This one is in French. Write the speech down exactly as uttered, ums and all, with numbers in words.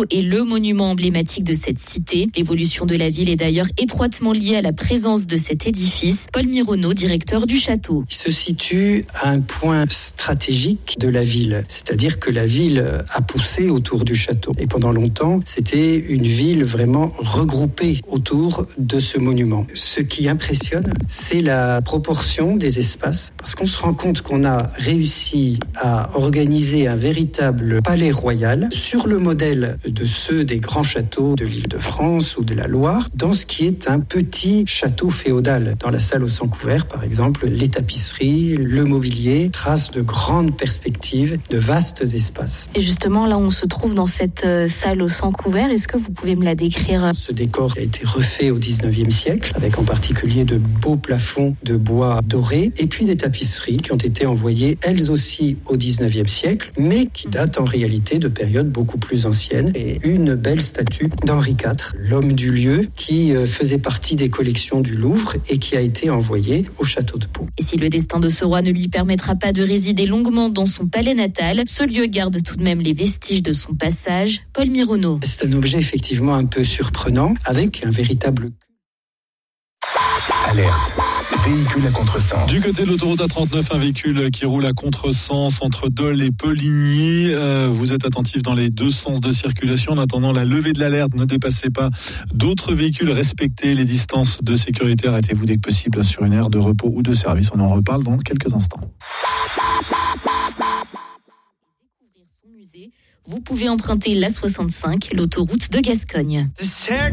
château est le monument emblématique de cette cité. L'évolution de la ville est d'ailleurs étroitement liée à la présence de cet édifice. Paul Mironneau, directeur du château. Il se situe à un point stratégique de la ville, c'est-à-dire que la ville a poussé autour du château. Et pendant longtemps, c'était une ville vraiment regroupée autour de ce monument. Ce qui impressionne, c'est la proportion des espaces, parce qu'on se rend compte qu'on a réussi à organiser un véritable palais royal sur le modèle de ceux des grands châteaux de l'Île-de-France ou de la Loire, dans ce qui est un petit château féodal. Dans la salle aux cent couverts, par exemple, les tapisseries, le mobilier tracent de grandes perspectives, de vastes espaces. Et justement, là, on se trouve dans cette salle aux cent couverts. Est-ce que vous pouvez me la décrire ? Ce décor a été refait au dix-neuvième siècle, avec en particulier de beaux plafonds de bois doré, et puis des tapisseries qui ont été envoyées, elles aussi, au dix-neuvième siècle, mais qui datent en réalité de périodes beaucoup plus anciennes. Et une belle statue d'Henri quatre, l'homme du lieu, qui faisait partie des collections du Louvre et qui a été envoyée au château de Pau. Et si le destin de ce roi ne lui permettra pas de résider longuement dans son palais natal, ce lieu garde tout de même les vestiges de son passage. Paul Mironneau. C'est un objet effectivement un peu surprenant, avec un véritable... Alerte. Véhicule à contresens. Du côté de l'autoroute A trente-neuf, un véhicule qui roule à contresens entre Dole et Peligny. Euh, vous êtes attentifs dans les deux sens de circulation. En attendant la levée de l'alerte, ne dépassez pas d'autres véhicules. Respectez les distances de sécurité. Arrêtez-vous dès que possible sur une aire de repos ou de service. On en reparle dans quelques instants. Vous pouvez emprunter l'A soixante-cinq, l'autoroute de Gascogne.